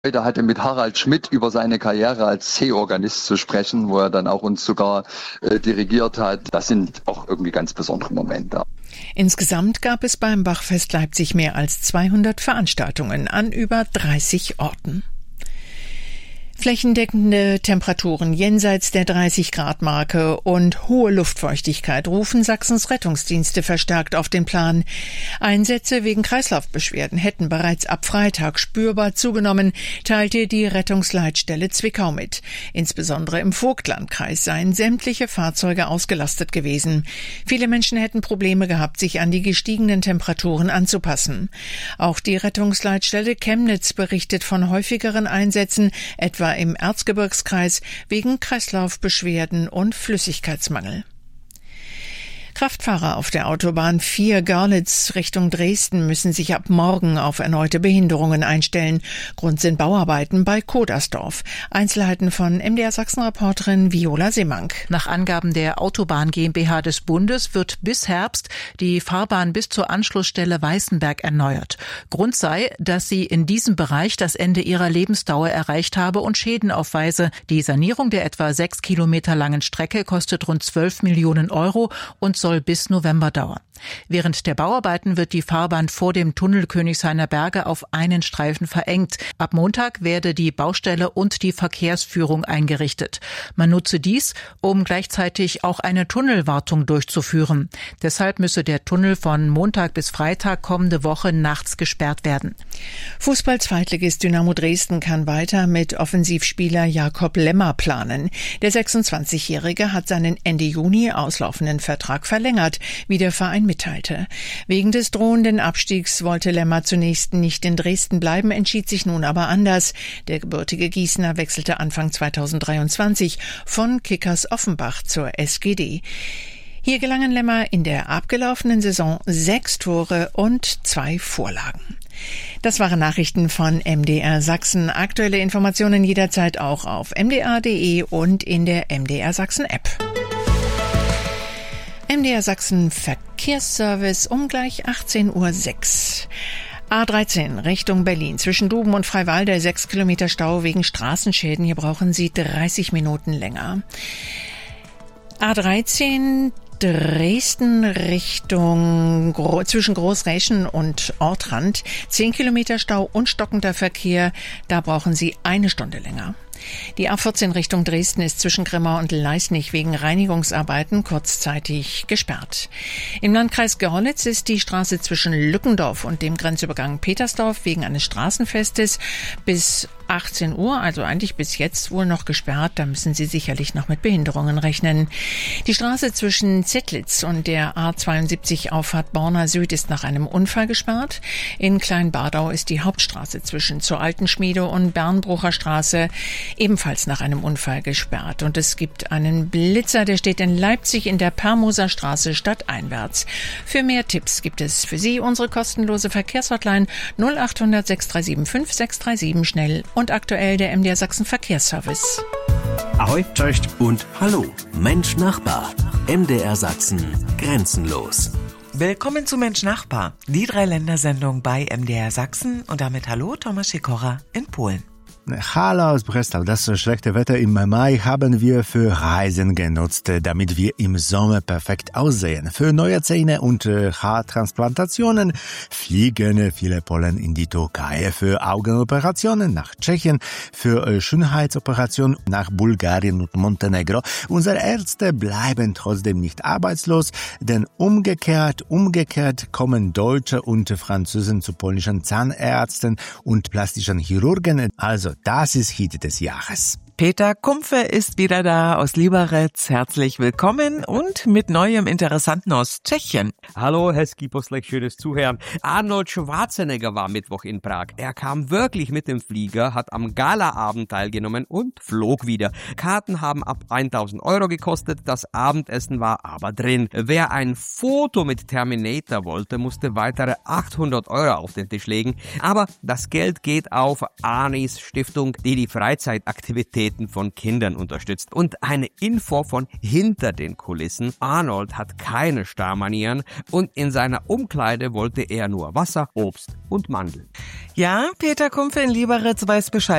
Heute hatte mit Harald Schmidt über seine Karriere als C-Organist zu sprechen, wo er dann auch uns sogar dirigiert hat. Das sind auch irgendwie ganz besondere Momente. Insgesamt gab es beim Bachfest Leipzig mehr als 200 Veranstaltungen an über 30 Orten. Flächendeckende Temperaturen jenseits der 30-Grad-Marke und hohe Luftfeuchtigkeit rufen Sachsens Rettungsdienste verstärkt auf den Plan. Einsätze wegen Kreislaufbeschwerden hätten bereits ab Freitag spürbar zugenommen, teilte die Rettungsleitstelle Zwickau mit. Insbesondere im Vogtlandkreis seien sämtliche Fahrzeuge ausgelastet gewesen. Viele Menschen hätten Probleme gehabt, sich an die gestiegenen Temperaturen anzupassen. Auch die Rettungsleitstelle Chemnitz berichtet von häufigeren Einsätzen, etwa im Erzgebirgskreis wegen Kreislaufbeschwerden und Flüssigkeitsmangel. Kraftfahrer auf der Autobahn 4 Görlitz Richtung Dresden müssen sich ab morgen auf erneute Behinderungen einstellen. Grund sind Bauarbeiten bei Kodersdorf. Einzelheiten von MDR Sachsen-Reporterin Viola Seemank. Nach Angaben der Autobahn GmbH des Bundes wird bis Herbst die Fahrbahn bis zur Anschlussstelle Weißenberg erneuert. Grund sei, dass sie in diesem Bereich das Ende ihrer Lebensdauer erreicht habe und Schäden aufweise. Die Sanierung der etwa 6 Kilometer langen Strecke kostet rund 12 Millionen Euro und soll bis November dauern. Während der Bauarbeiten wird die Fahrbahn vor dem Tunnel Königshainer Berge auf einen Streifen verengt. Ab Montag werde die Baustelle und die Verkehrsführung eingerichtet. Man nutze dies, um gleichzeitig auch eine Tunnelwartung durchzuführen. Deshalb müsse der Tunnel von Montag bis Freitag kommende Woche nachts gesperrt werden. Fußball-Zweitligist Dynamo Dresden kann weiter mit Offensivspieler Jakob Lemmer planen. Der 26-Jährige hat seinen Ende Juni auslaufenden Vertrag verlängert, wie der Verein mitteilte. Wegen des drohenden Abstiegs wollte Lemmer zunächst nicht in Dresden bleiben, entschied sich nun aber anders. Der gebürtige Gießener wechselte Anfang 2023 von Kickers Offenbach zur SGD. Hier gelangen Lemmer in der abgelaufenen Saison 6 Tore und 2 Vorlagen. Das waren Nachrichten von MDR Sachsen. Aktuelle Informationen jederzeit auch auf mdr.de und in der MDR Sachsen App. MDR Sachsen Verkehrsservice um gleich 18:06 Uhr. A13 Richtung Berlin. Zwischen Duben und Freiwalde 6 Kilometer Stau wegen Straßenschäden. Hier brauchen Sie 30 Minuten länger. A13 Dresden Richtung zwischen Großräschen und Ortrand. 10 Kilometer Stau und stockender Verkehr. Da brauchen Sie 1 Stunde länger. Die A14 Richtung Dresden ist zwischen Grimma und Leisnig wegen Reinigungsarbeiten kurzzeitig gesperrt. Im Landkreis Görlitz ist die Straße zwischen Lückendorf und dem Grenzübergang Petersdorf wegen eines Straßenfestes bis 18 Uhr, also eigentlich bis jetzt wohl noch gesperrt. Da müssen Sie sicherlich noch mit Behinderungen rechnen. Die Straße zwischen Zettlitz und der A72 Auffahrt Borna Süd ist nach einem Unfall gesperrt. In Kleinbardau ist die Hauptstraße zwischen zur Altenschmiede und Bernbrucher Straße ebenfalls nach einem Unfall gesperrt. Und es gibt einen Blitzer, der steht in Leipzig in der Permoser Straße stadteinwärts. Für mehr Tipps gibt es für Sie unsere kostenlose Verkehrshotline 0800 637 5637 schnell und aktuell der MDR Sachsen Verkehrsservice. Ahoi, cześć und hallo, Mensch Nachbar, MDR Sachsen, grenzenlos. Willkommen zu Mensch Nachbar, die 3-Länder-Sendung bei MDR Sachsen und damit hallo Thomas Sikora in Polen. Hallo aus Breslau. Das schlechte Wetter im Mai haben wir für Reisen genutzt, damit wir im Sommer perfekt aussehen. Für neue Zähne und Haartransplantationen fliegen viele Polen in die Türkei. Für Augenoperationen nach Tschechien, für Schönheitsoperationen nach Bulgarien und Montenegro. Unsere Ärzte bleiben trotzdem nicht arbeitslos, denn umgekehrt kommen Deutsche und Franzosen zu polnischen Zahnärzten und plastischen Chirurgen. Also, das ist Hit des Jahres. Peter Kumpfe ist wieder da aus Liberec. Herzlich willkommen und mit Neuem Interessanten aus Tschechien. Hallo, hezký poslech, schönes Zuhören. Arnold Schwarzenegger war Mittwoch in Prag. Er kam wirklich mit dem Flieger, hat am Galaabend teilgenommen und flog wieder. Karten haben ab 1.000 Euro gekostet, das Abendessen war aber drin. Wer ein Foto mit Terminator wollte, musste weitere 800 Euro auf den Tisch legen. Aber das Geld geht auf Arnis Stiftung, die Freizeitaktivitäten Pubertäten von Kindern unterstützt. Und eine Info von hinter den Kulissen. Arnold hat keine Starrmanieren und in seiner Umkleide wollte er nur Wasser, Obst und Mandeln. Ja, Peter Kumpfe in Lieberitz weiß Bescheid.